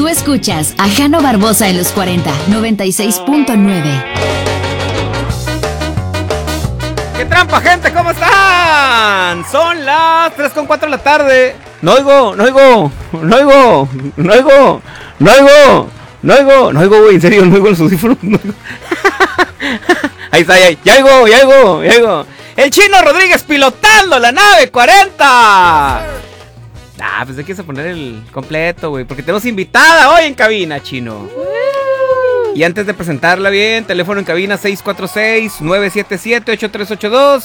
Tú escuchas a Jano Barbosa en los 40, 96.9. ¡Qué trampa, gente! ¿Cómo están? Son las 3:04 de la tarde. No oigo, güey, en serio, no oigo los audífonos. No oigo. Ahí está, ya oigo. El Chino Rodríguez pilotando la nave 40. Pues hay que poner el completo, güey, porque tenemos invitada hoy en cabina, Chino. Y antes de presentarla bien, teléfono en cabina 646-977-8382.